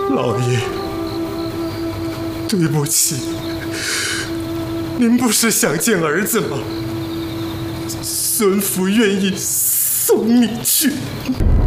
老爷，对不起，您不是想见儿子吗？孙福愿意送你去。